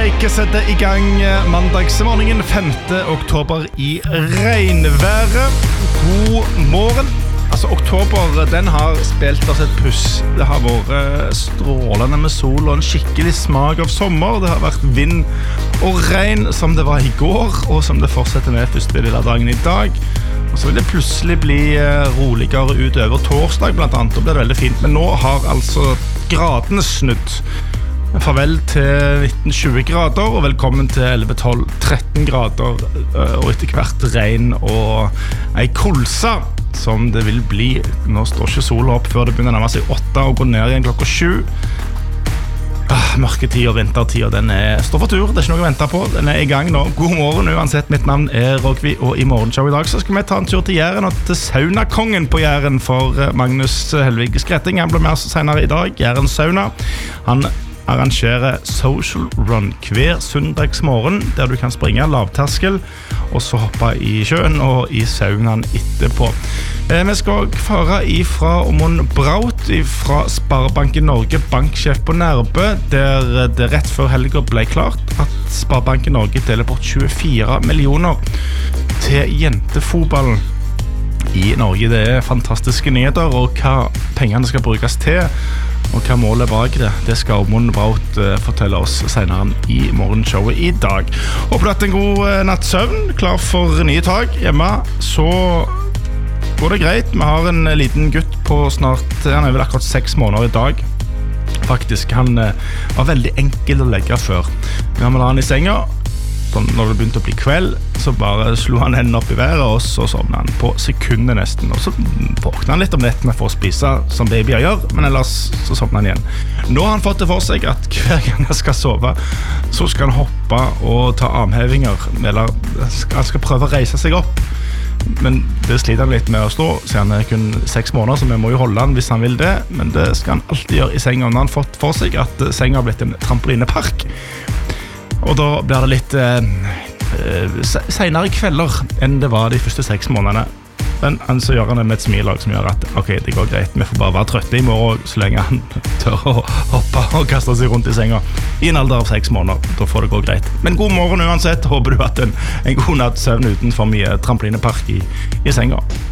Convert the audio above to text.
Streike setter I gang mandagsmorgenen 5. oktober I regnværet. God morgen. Altså, oktober, den har spilt oss et puss. Det har vært strålende med sol og en skikkelig smak av sommer. Det har vært vind og regn som det var I går, og som det fortsetter med første lille dagen I dag. Og så vil det plutselig bli roligere utover torsdag, blant annet. Da blir det veldig fint. Men nå har altså gradene snudd. Farvel til 19-20 grader, og velkommen til 11-12-13 grader, og etter hvert regn og ei kolsa, som det vil bli. Nå står ikke sola opp før det begynner å nærme seg 8 og går ned igjen klokka 7. Mørketid og vintertid, den står for tur, det ikke noe å vente på. Den I gang nå. God morgen uansett, mitt navn Rogvi, og I morgenshow I dag så skal vi ta en tur til Jæren og til saunakongen på Jæren for Magnus Helvig Skretting. Han blir med oss senere I dag, Jæren sauna. Han arrangerer Social Run hver søndagsmorgen, der du kan springe lavterskel, og så hoppe I sjøen og I saunaen etterpå. Vi skal føre ifra Omon Braut fra Sparebanken Norge, banksjef på Nærbø, der det rett før helgen ble klart at Sparebanken Norge deler bort 24 millioner til jentefotballen I Norge. Det fantastiske nyheter, og hva pengene skal brukes til, og hva målet bak det skal Omon Braut fortelle oss senere I morgenshowet I dag. Håper du hatt en god nattsøvn, klar for nye tag hjemme, så går det greit. Vi har en liten gutt på snart, han vel akkurat 6 måneder I dag. Faktisk, han var veldig enkel å legge før. Vi la han I senga, sånn, når det begynte å bli kveld, så bare slo han hendene opp I været, og så sovnet han på sekundet nesten. Og så våknet han litt om nettene for å spise, som babyer gjør, men ellers så sovnet han igjen. Nå har han fått det for seg at hver gang han skal sove, så skal han hoppe og ta armhevinger, eller han skal prøve å reise seg opp. Men det sliter han litt med å stå, så han kun 6 måneder, så vi må jo holde han hvis han vil det, men det skal han alltid gjøre I senga. Nå har han fått for seg at senga har blitt en trampolinepark, og da blir det litt senere kvelder enn det var de første 6 månedene. Men så gjør han det med et smilag som gjør at ok, det går greit, vi får bare være trøtte I morgen så lenge han tør å hoppe og kaste seg rundt I senga I en alder av 6 måneder. Da får det gå greit. Men god morgen uansett. Håper du hatt en god natt søvn uten for mye trampolinepark I senga.